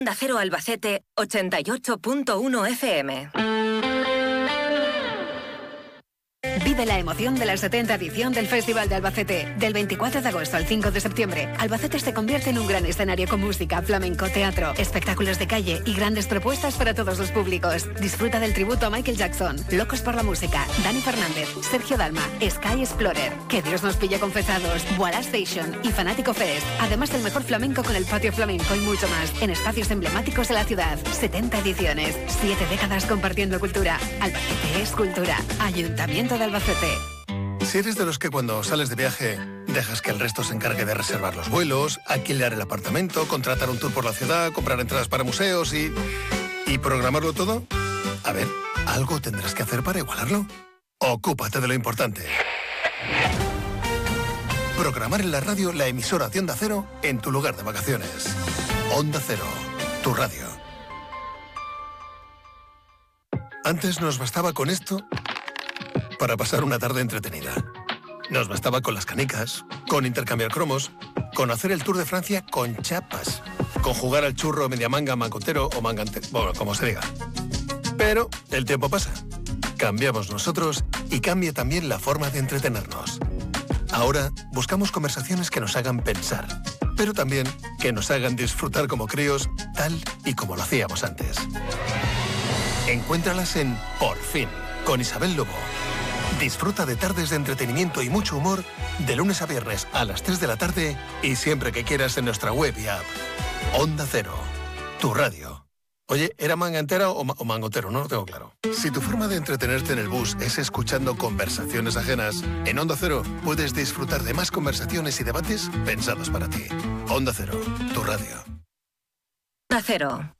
Onda Cero Albacete, 88.1 FM. Vive la emoción de la 70ª edición del Festival de Albacete. Del 24 de agosto al 5 de septiembre, Albacete se convierte en un gran escenario con música, flamenco, teatro, espectáculos de calle y grandes propuestas para todos los públicos. Disfruta del tributo a Michael Jackson, Locos por la Música, Dani Fernández, Sergio Dalma, Sky Explorer, Que Dios nos pille confesados, Walla Station y Fanático Fest. Además del mejor flamenco con el patio flamenco y mucho más en espacios emblemáticos de la ciudad. 70 ediciones, 7 décadas compartiendo cultura. Albacete es cultura. Ayuntamiento de Albacete. Si eres de los que cuando sales de viaje dejas que el resto se encargue de reservar los vuelos, alquilar el apartamento, contratar un tour por la ciudad, comprar entradas para museos y programarlo todo, a ver, algo tendrás que hacer para igualarlo. Ocúpate de lo importante. Programar en la radio la emisora de Onda Cero en tu lugar de vacaciones. Onda Cero, tu radio. Antes nos bastaba con esto para pasar una tarde entretenida. Nos bastaba con las canicas, con intercambiar cromos, con hacer el Tour de Francia con chapas, con jugar al churro media manga, mangotero o mangante, bueno, como se diga. Pero el tiempo pasa. Cambiamos nosotros y cambia también la forma de entretenernos. Ahora buscamos conversaciones que nos hagan pensar, pero también que nos hagan disfrutar como críos, tal y como lo hacíamos antes. Encuéntralas en Por Fin, con Isabel Lobo. Disfruta de tardes de entretenimiento y mucho humor de lunes a viernes a las 3 de la tarde y siempre que quieras en nuestra web y app. Onda Cero, tu radio. Oye, ¿era mangantera o mangotero? No lo tengo claro. Si tu forma de entretenerte en el bus es escuchando conversaciones ajenas, en Onda Cero puedes disfrutar de más conversaciones y debates pensados para ti. Onda Cero, tu radio. Onda Cero.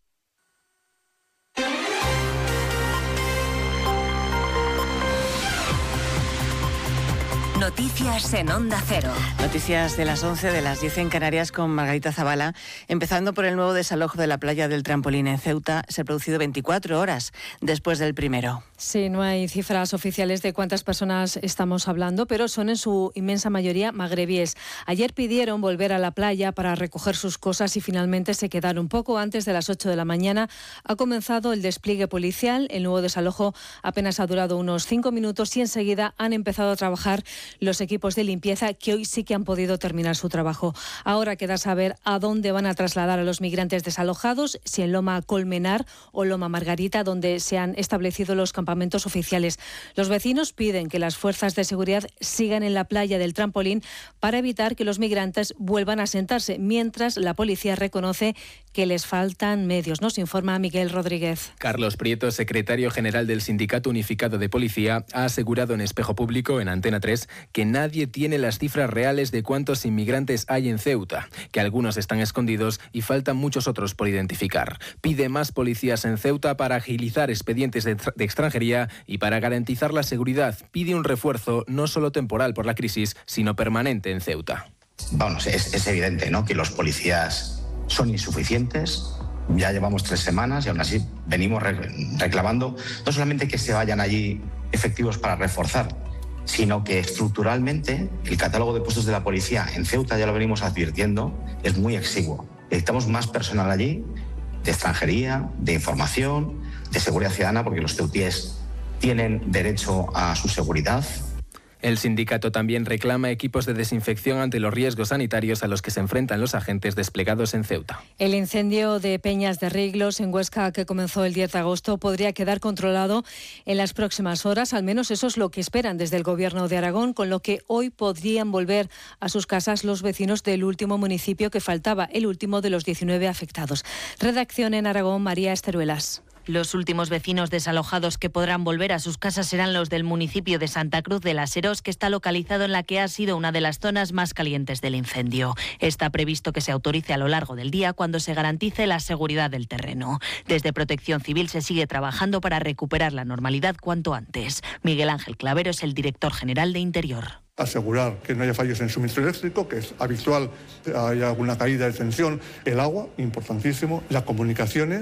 Noticias en Onda Cero. Noticias de las 11, de las 10 en Canarias con Margarita Zavala. Empezando por el nuevo desalojo de la playa del Trampolín en Ceuta. Se ha producido 24 horas después del primero. Sí, no hay cifras oficiales de cuántas personas estamos hablando, pero son en su inmensa mayoría magrebíes. Ayer pidieron volver a la playa para recoger sus cosas y finalmente se quedaron. Poco antes de las 8 de la mañana ha comenzado el despliegue policial. El nuevo desalojo apenas ha durado unos 5 minutos y enseguida han empezado a trabajar los equipos de limpieza que hoy sí que han podido terminar su trabajo. Ahora queda saber a dónde van a trasladar a los migrantes desalojados, si en Loma Colmenar o Loma Margarita, donde se han establecido los campamentos oficiales. Los vecinos piden que las fuerzas de seguridad sigan en la playa del Trampolín para evitar que los migrantes vuelvan a sentarse, mientras la policía reconoce que les faltan medios. Nos informa Miguel Rodríguez. Carlos Prieto, secretario general del Sindicato Unificado de Policía, ha asegurado en Espejo Público, en Antena 3, que nadie tiene las cifras reales de cuántos inmigrantes hay en Ceuta, que algunos están escondidos y faltan muchos otros por identificar. Pide más policías en Ceuta para agilizar expedientes de extranjería y para garantizar la seguridad. Pide un refuerzo no solo temporal por la crisis, sino permanente en Ceuta. Vamos, es evidente, ¿no?, que los policías son insuficientes. Ya llevamos 3 semanas y aún así venimos reclamando no solamente que se vayan allí efectivos para reforzar, sino que estructuralmente el catálogo de puestos de la policía en Ceuta, ya lo venimos advirtiendo, es muy exiguo. Necesitamos más personal allí, de extranjería, de información, de seguridad ciudadana, porque los ceutíes tienen derecho a su seguridad. El sindicato también reclama equipos de desinfección ante los riesgos sanitarios a los que se enfrentan los agentes desplegados en Ceuta. El incendio de Peñas de Riglos en Huesca, que comenzó el 10 de agosto, podría quedar controlado en las próximas horas. Al menos eso es lo que esperan desde el Gobierno de Aragón, con lo que hoy podrían volver a sus casas los vecinos del último municipio que faltaba, el último de los 19 afectados. Redacción en Aragón, María Esteruelas. Los últimos vecinos desalojados que podrán volver a sus casas serán los del municipio de Santa Cruz de las Heros, que está localizado en la que ha sido una de las zonas más calientes del incendio. Está previsto que se autorice a lo largo del día cuando se garantice la seguridad del terreno. Desde Protección Civil se sigue trabajando para recuperar la normalidad cuanto antes. Miguel Ángel Clavero es el director general de Interior. Asegurar que no haya fallos en suministro eléctrico, que es habitual, hay alguna caída de tensión, el agua, importantísimo, las comunicaciones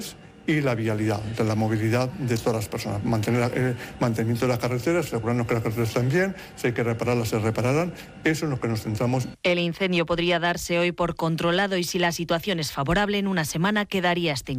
y la vialidad, de la movilidad de todas las personas. Mantenimiento de las carreteras, asegurarnos que las carreteras están bien, si hay que repararlas, se repararán. Eso es lo que nos centramos. El incendio podría darse hoy por controlado y si la situación es favorable, en una semana quedaría extinguido.